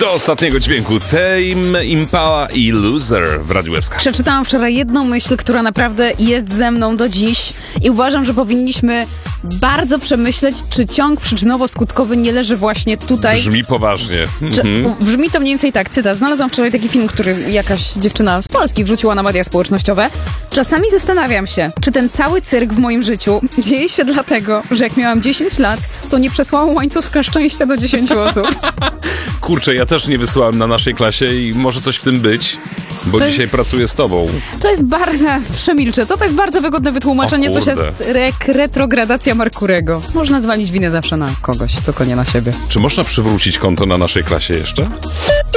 Do ostatniego dźwięku Tame Impala i Loser w Radiu SK. Przeczytałam wczoraj jedną myśl, która naprawdę jest ze mną do dziś i uważam, że powinniśmy bardzo przemyśleć, czy ciąg przyczynowo-skutkowy nie leży właśnie tutaj. Brzmi poważnie. Brzmi to mniej więcej tak, cytat. Znalazłam wczoraj taki film, który jakaś dziewczyna z Polski wrzuciła na media społecznościowe. Czasami zastanawiam się, czy ten cały cyrk w moim życiu dzieje się dlatego, że jak miałam 10 lat, to nie przesłałam łańcuszka szczęścia do 10 osób. Kurczę, ja też nie wysłałem na naszej klasie i może coś w tym być, bo dzisiaj pracuję z tobą. To jest bardzo, przemilczę, to jest bardzo wygodne wytłumaczenie, co się retrogradacja Merkurego. Można zwalić winę zawsze na kogoś, tylko nie na siebie. Czy można przywrócić konto na naszej klasie jeszcze?